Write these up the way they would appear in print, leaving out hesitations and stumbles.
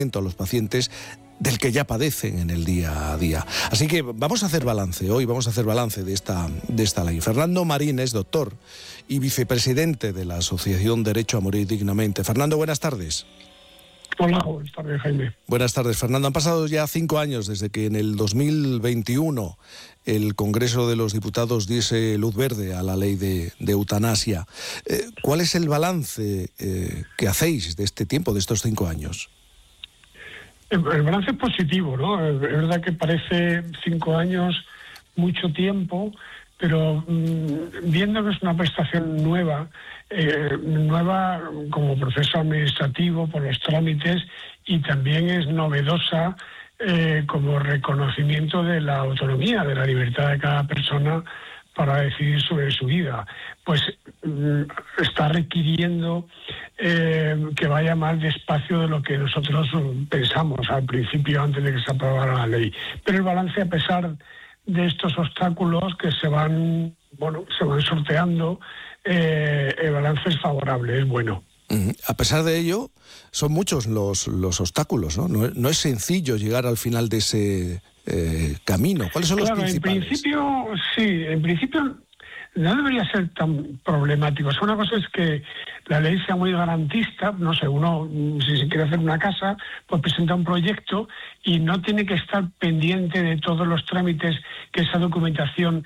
a los pacientes del que ya padecen en el día a día. Así que vamos a hacer balance de esta ley. Fernando Marín es doctor y vicepresidente de la Asociación Derecho a Morir Dignamente. Fernando, buenas tardes. Hola, buenas tardes, Jaime. Buenas tardes, Fernando. Han pasado ya 5 años desde que en el 2021 el Congreso de los Diputados diese luz verde a la ley de eutanasia. ¿Cuál es el balance que hacéis de este tiempo, de estos 5 años? El balance es positivo, ¿no? Es verdad que parece 5 años mucho tiempo, pero viendo que es una prestación nueva como proceso administrativo por los trámites, y también es novedosa como reconocimiento de la autonomía, de la libertad de cada persona para decidir sobre su vida, pues está requiriendo que vaya más despacio de lo que nosotros pensamos al principio, antes de que se aprobara la ley. Pero el balance, a pesar de estos obstáculos que se van sorteando, el balance es favorable, es bueno. A pesar de ello, son muchos los obstáculos, ¿no? No es sencillo llegar al final de ese camino. ¿Cuáles son los principales? En principio no debería ser tan problemático. Una cosa es que la ley sea muy garantista. No sé, uno, si se quiere hacer una casa, pues presenta un proyecto y no tiene que estar pendiente de todos los trámites que esa documentación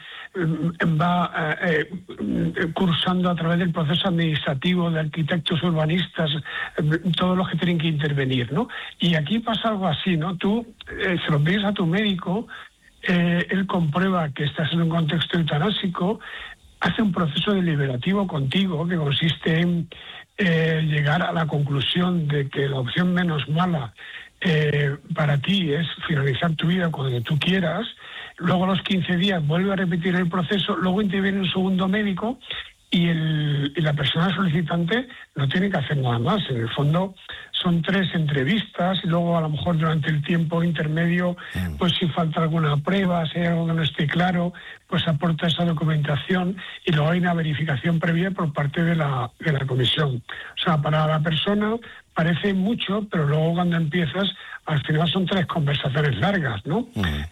va cursando a través del proceso administrativo, de arquitectos, urbanistas, todos los que tienen que intervenir, ¿no? Y aquí pasa algo así, ¿no? Tú se lo pides a tu médico, él comprueba que estás en un contexto eutanásico, hace un proceso deliberativo contigo que consiste en llegar a la conclusión de que la opción menos mala para ti es finalizar tu vida cuando tú quieras. Luego a los 15 días vuelve a repetir el proceso, luego interviene un segundo médico y la persona solicitante no tiene que hacer nada más. En el fondo son 3 entrevistas y luego a lo mejor durante el tiempo intermedio, pues si falta alguna prueba, si hay algo que no esté claro, pues aporta esa documentación y luego hay una verificación previa por parte de la comisión. O sea, para la persona parece mucho, pero luego cuando empiezas, al final son 3 conversaciones largas, ¿no?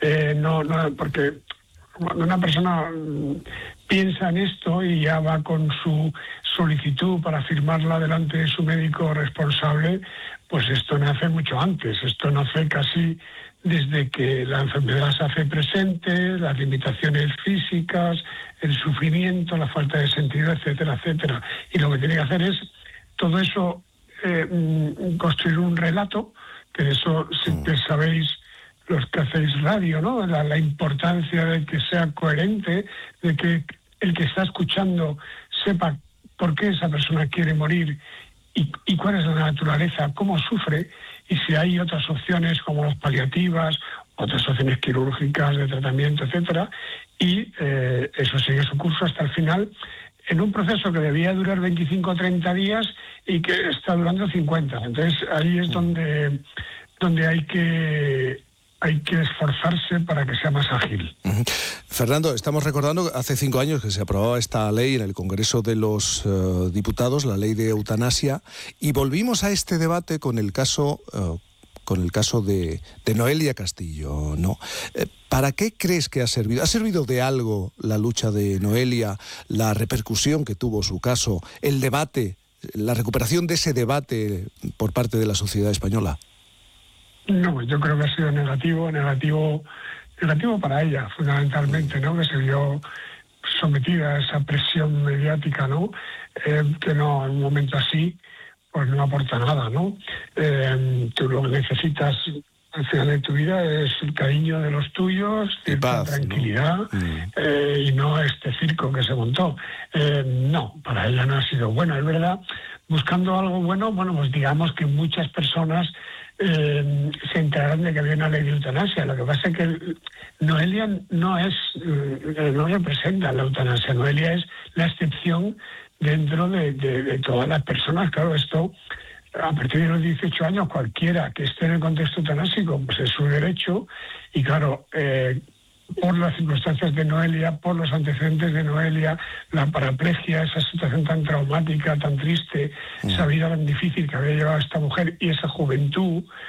Porque cuando una persona piensa en esto y ya va con su solicitud para firmarla delante de su médico responsable, pues esto nace mucho antes. Esto nace casi desde que la enfermedad se hace presente, las limitaciones físicas, el sufrimiento, la falta de sentido, etcétera, etcétera. Y lo que tiene que hacer es todo eso, construir un relato, que eso siempre sabéis los que hacéis radio, ¿no? La importancia de que sea coherente, de que el que está escuchando sepa por qué esa persona quiere morir y cuál es la naturaleza, cómo sufre, y si hay otras opciones como las paliativas, otras opciones quirúrgicas de tratamiento, etcétera, y eso sigue su curso hasta el final, en un proceso que debía durar 25 o 30 días y que está durando 50. Entonces ahí es donde hay que esforzarse para que sea más ágil. Fernando, estamos recordando que hace 5 años que se aprobaba esta ley en el Congreso de los Diputados, la ley de eutanasia, y volvimos a este debate con el caso de Noelia Castillo, ¿no? ¿Para qué crees que ha servido? ¿Ha servido de algo la lucha de Noelia, la repercusión que tuvo su caso, el debate, la recuperación de ese debate por parte de la sociedad española? No, yo creo que ha sido negativo para ella, fundamentalmente, ¿no? Que se vio sometida a esa presión mediática, ¿no? Que no, en un momento así, pues no aporta nada, ¿no? Tú lo que necesitas al final de tu vida es el cariño de los tuyos, cierta tranquilidad, ¿no? Y no este circo que se montó. No, para ella no ha sido bueno, es verdad. Buscando algo bueno, pues digamos que muchas personas se enteraron de que había una ley de eutanasia. Lo que pasa es que Noelia no representa la eutanasia. Noelia es la excepción dentro de todas las personas. Claro, esto a partir de los 18 años cualquiera que esté en el contexto eutanásico pues es su derecho, y claro, por las circunstancias de Noelia, por los antecedentes de Noelia, la paraplegia, esa situación tan traumática, tan triste, esa vida tan difícil que había llevado esta mujer y esa juventud,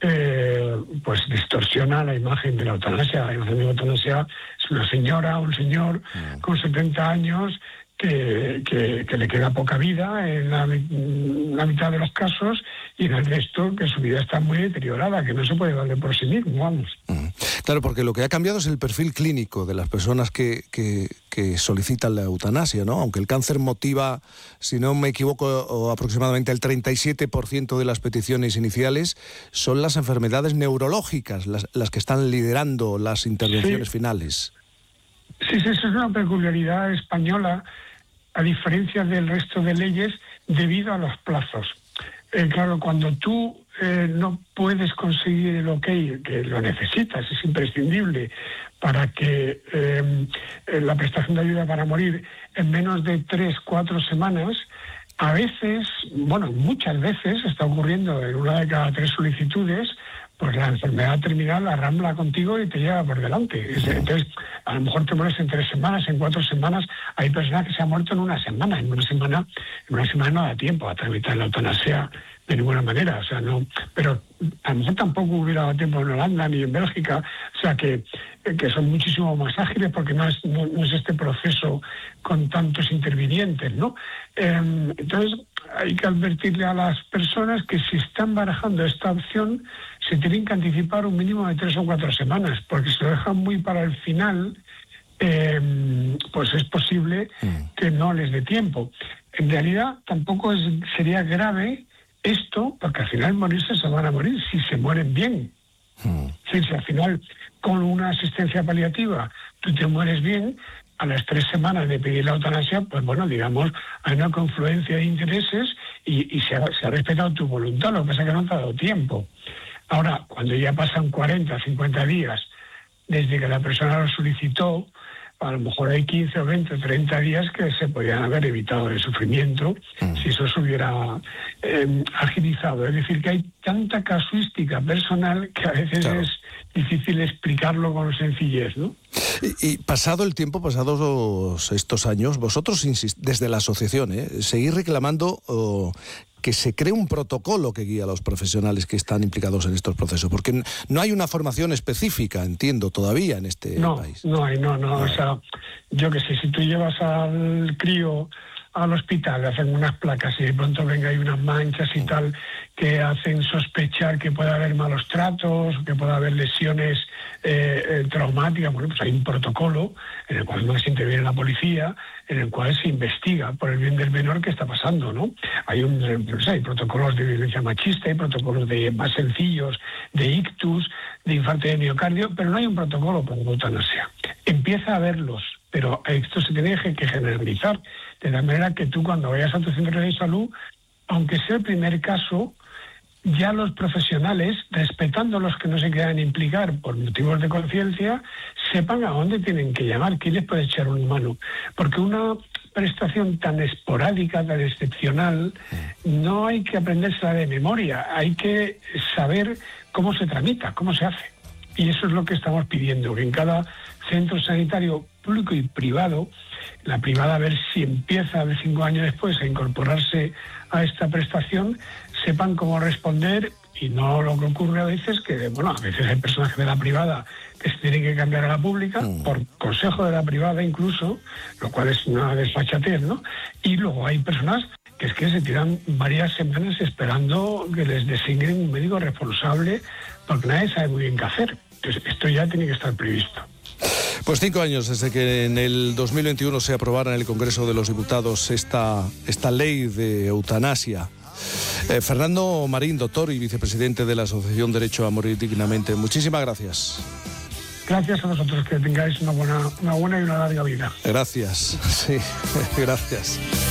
pues distorsiona la imagen de la eutanasia. La imagen de la eutanasia es una señora o un señor con 70 años que le queda poca vida en la mitad de los casos, y en el resto que su vida está muy deteriorada, que no se puede valer por sí mismo, vamos. Claro, porque lo que ha cambiado es el perfil clínico de las personas que solicitan la eutanasia, ¿no? Aunque el cáncer motiva, si no me equivoco, aproximadamente el 37% de las peticiones iniciales, son las enfermedades neurológicas las que están liderando las intervenciones finales. Sí, eso es una peculiaridad española, a diferencia del resto de leyes, debido a los plazos. Claro, cuando tú no puedes conseguir el OK, que lo necesitas, es imprescindible para que la prestación de ayuda para morir en menos de 3-4 semanas, a veces, muchas veces está ocurriendo en una de cada 3 solicitudes, pues la enfermedad terminal arrambla contigo y te lleva por delante. Entonces, a lo mejor te mueres en 3 semanas, en 4 semanas. Hay personas que se han muerto en una semana. En una semana no da tiempo a tramitar la eutanasia de ninguna manera. O sea, no. Pero a lo mejor tampoco hubiera dado tiempo en Holanda ni en Bélgica. O sea, que son muchísimo más ágiles, porque no es este proceso con tantos intervinientes, ¿no? Entonces, hay que advertirle a las personas que si están barajando esta opción, se tienen que anticipar un mínimo de 3 o 4 semanas, porque si lo dejan muy para el final, pues es posible que no les dé tiempo. En realidad, tampoco sería grave esto, porque al final morirse se van a morir si se mueren bien. Si al final, con una asistencia paliativa, tú te mueres bien, a las 3 semanas de pedir la eutanasia, pues digamos, hay una confluencia de intereses y se ha respetado tu voluntad, lo que pasa es que no te ha dado tiempo. Ahora, cuando ya pasan 40, 50 días desde que la persona lo solicitó, a lo mejor hay 15 o 20 o 30 días que se podrían haber evitado el sufrimiento si eso se hubiera agilizado. Es decir, que hay tanta casuística personal que a veces es difícil explicarlo con sencillez, ¿no? Y pasado el tiempo, pasados estos años, vosotros desde la asociación, seguís reclamando que se cree un protocolo que guíe a los profesionales que están implicados en estos procesos, porque no hay una formación específica, entiendo, todavía en este país. No. O sea, yo que sé, si tú llevas al crío al hospital, le hacen unas placas y de pronto venga hay unas manchas y tal que hacen sospechar que puede haber malos tratos, que puede haber lesiones traumáticas, pues hay un protocolo en el cual no se interviene la policía, en el cual se investiga por el bien del menor qué está pasando, ¿no? Hay protocolos de violencia machista, hay protocolos más sencillos de ictus, de infarto de miocardio, pero no hay un protocolo para la eutanasia. Empieza a haberlos, pero esto se tiene que generalizar, de la manera que tú, cuando vayas a tu centro de salud, aunque sea el primer caso, ya los profesionales, respetando los que no se quieran implicar por motivos de conciencia, sepan a dónde tienen que llamar, quién les puede echar una mano. Porque una prestación tan esporádica, tan excepcional, no hay que aprendérsela de memoria, hay que saber cómo se tramita, cómo se hace. Y eso es lo que estamos pidiendo, que en cada centro sanitario público y privado, la privada, a ver si empieza de 5 años después a incorporarse a esta prestación, sepan cómo responder, y no lo que ocurre a veces, que a veces hay personas de la privada que se tienen que cambiar a la pública, por consejo de la privada incluso, lo cual es una desfachatez, ¿no? Y luego hay personas que se tiran varias semanas esperando que les designen un médico responsable, porque nadie sabe muy bien qué hacer. Entonces, esto ya tiene que estar previsto. Pues 5 años desde que en el 2021 se aprobara en el Congreso de los Diputados esta ley de eutanasia. Fernando Marín, doctor y vicepresidente de la Asociación Derecho a Morir Dignamente, muchísimas gracias. Gracias a vosotros, que tengáis una buena y una larga vida. Gracias, sí, gracias.